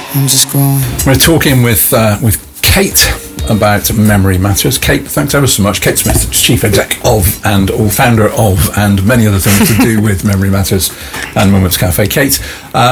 I'm just growing. We're talking with Kate about Memory Matters. Kate, thanks ever so much. Kate Smith, Chief Exec of and or founder of and many other things to do with Memory Matters and Moments Cafe. Kate,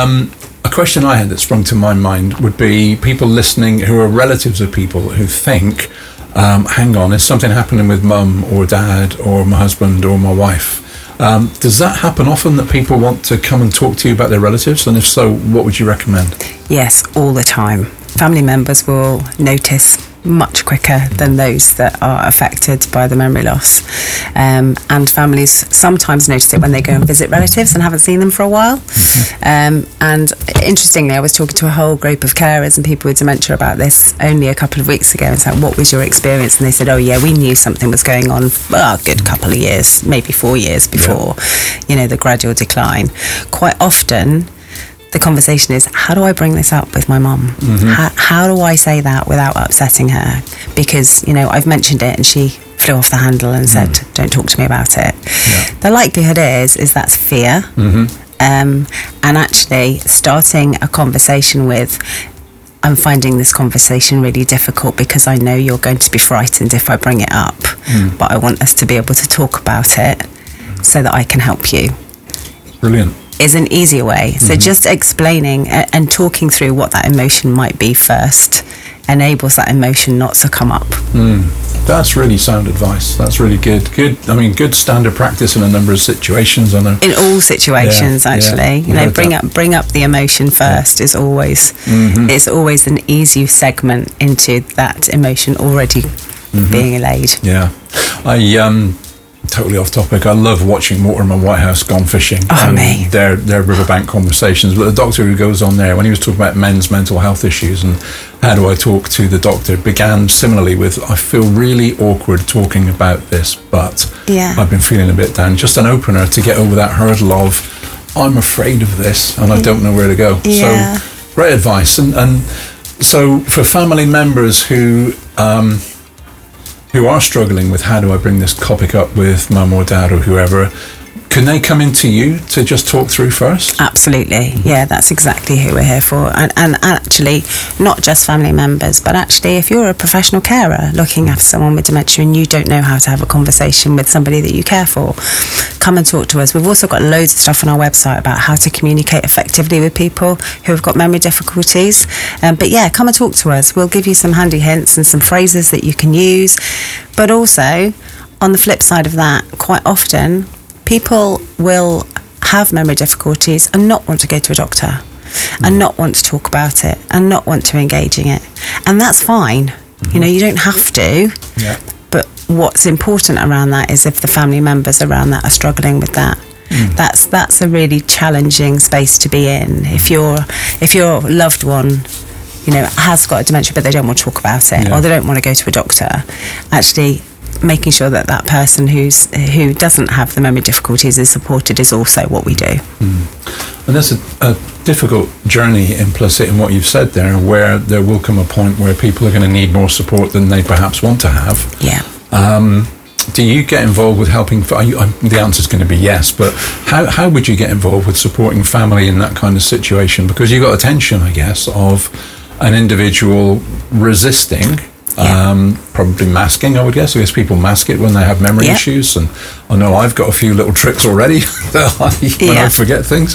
a question I had that sprung to my mind would be people listening who are relatives of people who think, hang on, is something happening with mum or dad or my husband or my wife? Does that happen often, that people want to come and talk to you about their relatives? And if so, what would you recommend? Yes, all the time. Family members will notice much quicker than those that are affected by the memory loss. And families sometimes notice it when they go and visit relatives and haven't seen them for a while. Mm-hmm. And interestingly, I was talking to a whole group of carers and people with dementia about this only a couple of weeks ago and said, what was your experience? And they said, oh yeah, we knew something was going on a good couple of years, maybe 4 years before, the gradual decline. Quite often, the conversation is, how do I bring this up with my mum? Mm-hmm. How do I say that without upsetting her? Because, I've mentioned it and she flew off the handle and said, don't talk to me about it. Yeah. The likelihood is that's fear. Mm-hmm. And actually starting a conversation with, I'm finding this conversation really difficult because I know you're going to be frightened if I bring it up, but I want us to be able to talk about it so that I can help you. Brilliant. Is an easier way. So just explaining and talking through what that emotion might be first enables that emotion not to come up. That's really sound advice. That's really good. Good standard practice in a number of situations. I know. In all situations, actually. Bring up the emotion first is always it's always an easy segment into that emotion already being allayed. Yeah. Totally off topic. I love watching Mortimer Whitehouse Gone Fishing. Their riverbank conversations. But the doctor who goes on there, when he was talking about men's mental health issues and how do I talk to the doctor, began similarly with, I feel really awkward talking about this, but I've been feeling a bit down. Just an opener to get over that hurdle of, I'm afraid of this and I don't know where to go. Yeah. So great advice. And so for family members who are struggling with how do I bring this topic up with mum or dad or whoever, can they come into you to just talk through first? Absolutely. Yeah, that's exactly who we're here for. And actually, not just family members, but actually if you're a professional carer looking after someone with dementia and you don't know how to have a conversation with somebody that you care for, come and talk to us. We've also got loads of stuff on our website about how to communicate effectively with people who have got memory difficulties. But yeah, come and talk to us. We'll give you some handy hints and some phrases that you can use. But also, on the flip side of that, quite often, people will have memory difficulties and not want to go to a doctor and not want to talk about it and not want to engage in it. And that's fine. You don't have to. Yeah. But what's important around that is if the family members around that are struggling with that. That's a really challenging space to be in. If your loved one has got dementia but they don't want to talk about it or they don't want to go to a doctor, actually making sure that person who doesn't have the memory difficulties is supported is also what we do. And there's a difficult journey implicit in what you've said there, where there will come a point where people are going to need more support than they perhaps want to have. Yeah. Do you get involved with helping? The answer is going to be yes, but how would you get involved with supporting family in that kind of situation? Because you've got a tension, I guess, of an individual resisting, probably masking, I would guess. I guess people mask it when they have memory issues, and I know I've got a few little tricks already when I forget things.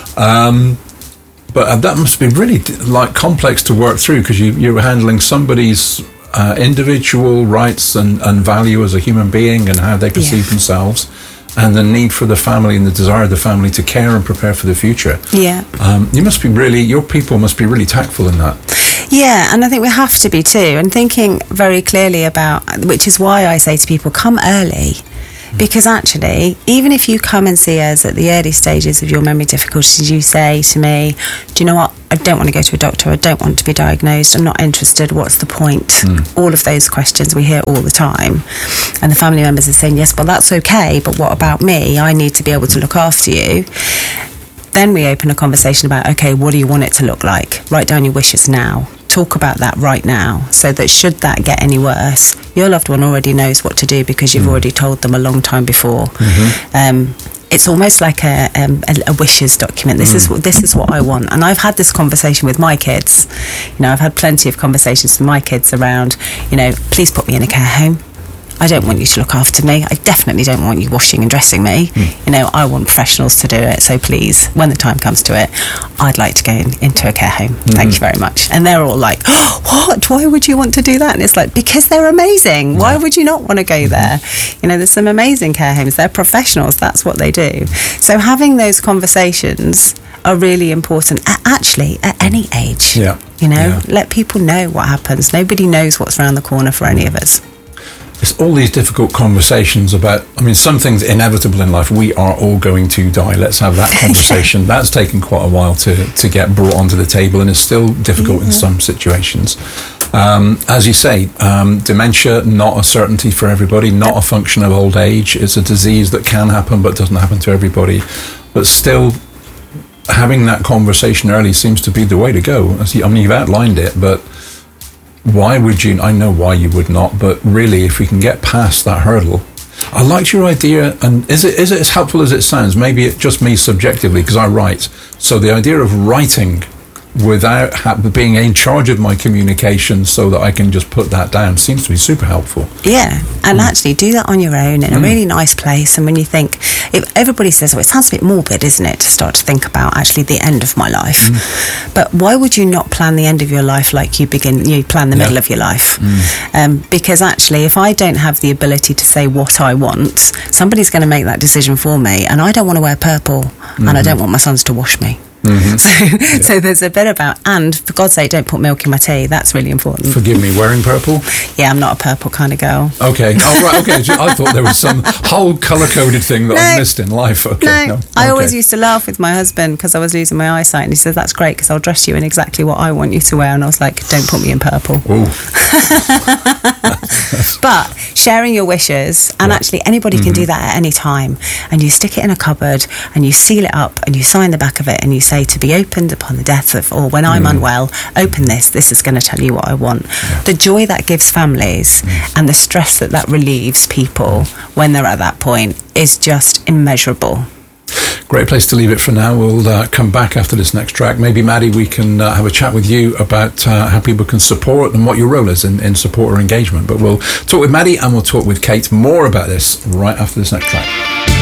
But that must be really complex to work through, because you're handling somebody's individual rights and value as a human being and how they perceive themselves, and the need for the family and the desire of the family to care and prepare for the future. Yeah. Your people must be really tactful in that. Yeah, and I think we have to be too, and thinking very clearly about, which is why I say to people, come early. Because actually, even if you come and see us at the early stages of your memory difficulties, you say to me, do you know what, I don't want to go to a doctor, I don't want to be diagnosed, I'm not interested, what's the point? All of those questions we hear all the time. And the family members are saying, yes, well, that's okay, but what about me? I need to be able to look after you. Then we open a conversation about, okay, what do you want it to look like? Write down your wishes now. Talk about that right now, so that should that get any worse, your loved one already knows what to do because you've already told them a long time before. it's almost like a wishes document. This is what I want. And I've had this conversation with my kids. I've had plenty of conversations with my kids around, please put me in a care home. I don't want you to look after me. I definitely don't want you washing and dressing me. I want professionals to do it. So please, when the time comes to it, I'd like to go into a care home. Thank you very much. And they're all like, oh, what? Why would you want to do that? And it's like, because they're amazing. Why would you not want to go there? There's some amazing care homes. They're professionals. That's what they do. So having those conversations are really important, actually, at any age. Let people know what happens. Nobody knows what's around the corner for any of us. It's all these difficult conversations about, some things inevitable in life. We are all going to die. Let's have that conversation. That's taken quite a while to get brought onto the table, and is still difficult in some situations. As you say, dementia, not a certainty for everybody, not a function of old age. It's a disease that can happen but doesn't happen to everybody. But still, having that conversation early seems to be the way to go. You've outlined it, but why would you? I know why you would not, but really, if we can get past that hurdle, I liked your idea. And is it as helpful as it sounds? Maybe it's just me subjectively, because I write. So the idea of writing without being in charge of my communication, so that I can just put that down, seems to be super helpful. Yeah, and actually do that on your own in a really nice place. And when you think, everybody says, it sounds a bit morbid, isn't it, to start to think about actually the end of my life. But why would you not plan the end of your life like you plan the middle of your life? Because actually, if I don't have the ability to say what I want, somebody's going to make that decision for me, and I don't want to wear purple, and I don't want my sons to wash me. So there's a bit about, and for God's sake, don't put milk in my tea. That's really important. Forgive me, wearing purple? Yeah, I'm not a purple kind of girl. Okay. Oh, right, okay. I thought there was some whole colour-coded thing that I missed in life. Okay. No. I always used to laugh with my husband because I was losing my eyesight, and he said, that's great, because I'll dress you in exactly what I want you to wear. And I was like, don't put me in purple. But sharing your wishes, and actually anybody can do that at any time, and you stick it in a cupboard, and you seal it up, and you sign the back of it, and you say, to be opened upon the death of, or when I'm unwell, open this is going to tell you what I want. The joy that gives families and the stress that relieves people when they're at that point is just immeasurable. Great place to leave it for now. We'll come back after this next track. Maybe, Maddie, we can have a chat with you about how people can support and what your role is in support or engagement. But we'll talk with Maddie and we'll talk with Kate more about this right after this next track.